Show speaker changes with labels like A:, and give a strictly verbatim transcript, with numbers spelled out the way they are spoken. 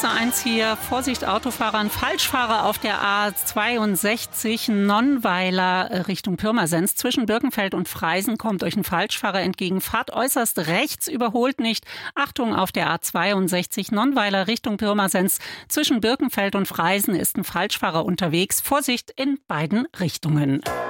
A: Hesse eins hier. Vorsicht Autofahrern, Falschfahrer auf der A zweiundsechzig Nonnweiler Richtung Pirmasens. Zwischen Birkenfeld und Freisen kommt euch ein Falschfahrer entgegen. Fahrt äußerst rechts, überholt nicht. Achtung, auf der A zweiundsechzig Nonnweiler Richtung Pirmasens. Zwischen Birkenfeld und Freisen ist ein Falschfahrer unterwegs. Vorsicht in beiden Richtungen.